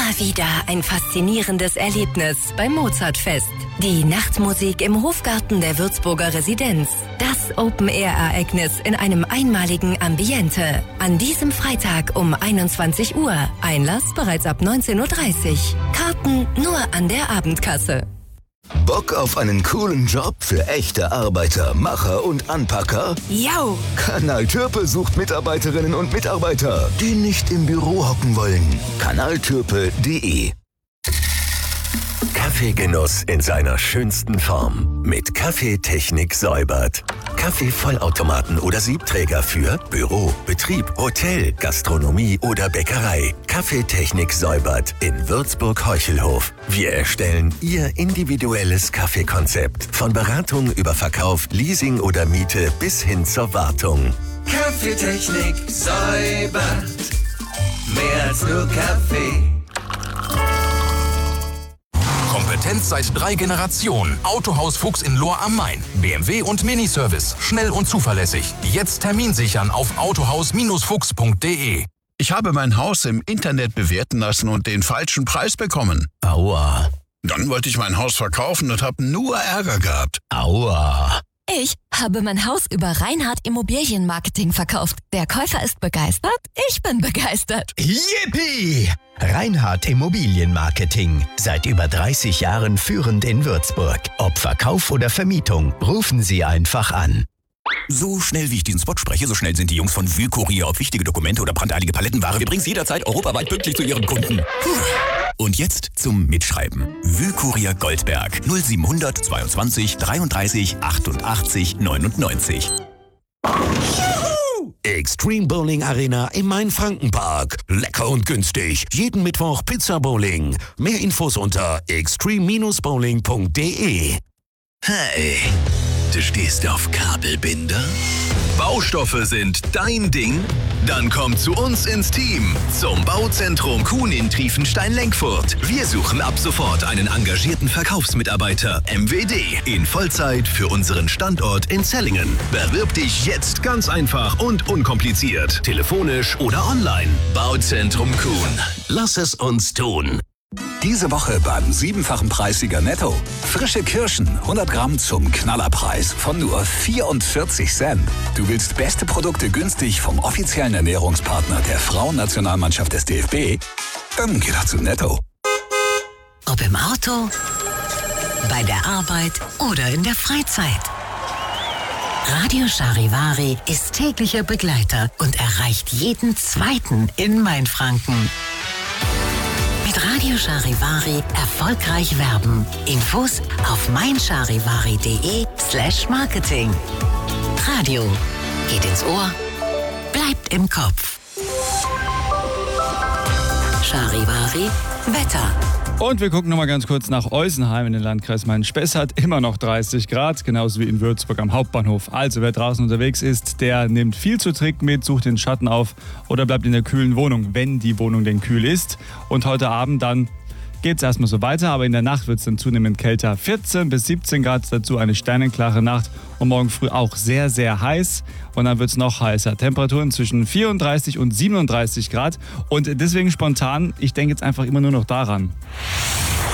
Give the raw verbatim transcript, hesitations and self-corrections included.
Immer wieder ein faszinierendes Erlebnis beim Mozartfest. Die Nachtmusik im Hofgarten der Würzburger Residenz. Das Open-Air-Ereignis in einem einmaligen Ambiente. An diesem Freitag um einundzwanzig Uhr. Einlass bereits ab neunzehn Uhr dreißig. Karten nur an der Abendkasse. Bock auf einen coolen Job für echte Arbeiter, Macher und Anpacker? Jau! Kanal Türpe sucht Mitarbeiterinnen und Mitarbeiter, die nicht im Büro hocken wollen. kanaltürpe punkt de Kaffeegenuss in seiner schönsten Form. Mit Kaffeetechnik Säubert. Kaffeevollautomaten oder Siebträger für Büro, Betrieb, Hotel, Gastronomie oder Bäckerei. Kaffeetechnik Säubert in Würzburg-Heuchelhof. Wir erstellen Ihr individuelles Kaffeekonzept. Von Beratung über Verkauf, Leasing oder Miete bis hin zur Wartung. Kaffeetechnik Säubert. Mehr als nur Kaffee. Kompetenz seit drei Generationen. Autohaus Fuchs in Lohr am Main. B M W und Miniservice. Schnell und zuverlässig. Jetzt Termin sichern auf autohaus Fuchs punkt de. Ich habe mein Haus im Internet bewerten lassen und den falschen Preis bekommen. Aua. Dann wollte ich mein Haus verkaufen und habe nur Ärger gehabt. Aua. Ich habe mein Haus über Reinhardt Immobilienmarketing verkauft. Der Käufer ist begeistert, ich bin begeistert. Yippie! Reinhardt Immobilienmarketing. Seit über dreißig Jahren führend in Würzburg. Ob Verkauf oder Vermietung, rufen Sie einfach an. So schnell wie ich diesen Spot spreche, so schnell sind die Jungs von Wühlkurier. Ob wichtige Dokumente oder brandeilige Palettenware, wir bringen es jederzeit europaweit pünktlich zu Ihren Kunden. Puh. Und jetzt zum Mitschreiben. Wühlkurier Goldberg null siebenhundert zweiundzwanzig dreiunddreißig achtundachtzig neunundneunzig. Extreme Bowling Arena im Main-Franken-Park. Lecker und günstig. Jeden Mittwoch Pizza Bowling. Mehr Infos unter extreme bowling punkt de. Hey, du stehst auf Kabelbinder? Baustoffe sind dein Ding? Dann komm zu uns ins Team, zum Bauzentrum Kuhn in Triefenstein-Lenkfurt. Wir suchen ab sofort einen engagierten Verkaufsmitarbeiter, M W D, in Vollzeit für unseren Standort in Zellingen. Bewirb dich jetzt ganz einfach und unkompliziert, telefonisch oder online. Bauzentrum Kuhn. Lass es uns tun. Diese Woche beim siebenfachen Preissieger Netto. Frische Kirschen, hundert Gramm zum Knallerpreis von nur vierundvierzig Cent. Du willst beste Produkte günstig vom offiziellen Ernährungspartner der Frauennationalmannschaft des D F B? Dann geh doch zu Netto. Ob im Auto, bei der Arbeit oder in der Freizeit. Radio Charivari ist täglicher Begleiter und erreicht jeden Zweiten in Mainfranken. Mit Radio Charivari erfolgreich werben. Infos auf meincharivari.de slash marketing. Radio geht ins Ohr, bleibt im Kopf. Charivari Wetter. Und wir gucken nochmal ganz kurz nach Eusenheim in den Landkreis Main-Spessart. Immer noch dreißig Grad, genauso wie in Würzburg am Hauptbahnhof. Also wer draußen unterwegs ist, der nimmt viel zu trinken mit, sucht den Schatten auf oder bleibt in der kühlen Wohnung, wenn die Wohnung denn kühl ist. Und heute Abend dann geht es erstmal so weiter, aber in der Nacht wird es dann zunehmend kälter. vierzehn bis siebzehn Grad, dazu eine sternenklare Nacht und morgen früh auch sehr, sehr heiß. Und dann wird es noch heißer. Temperaturen zwischen vierunddreißig und siebenunddreißig Grad. Und deswegen spontan, ich denke jetzt einfach immer nur noch daran.